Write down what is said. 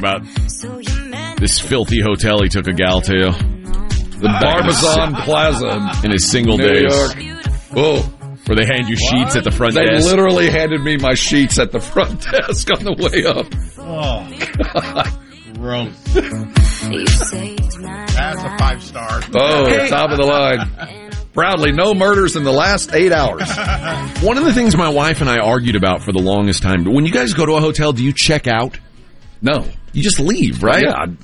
about this filthy hotel he took a gal to. The Barbizon Plaza in his single New days. York. Whoa. Where they hand you sheets at the front They desk. literally handed me my sheets at the front desk on the way up. Oh, gross. That's a 5-star. Oh, top of the line. Proudly, no murders in the last 8 hours. One of the things my wife and I argued about for the longest time, when you guys go to a hotel, do you check out? No. You just leave, right? Yeah.